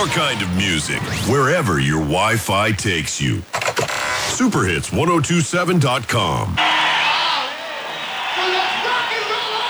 your kind of music, wherever your Wi-Fi takes you. Superhits1027.com. So let's rock and roll!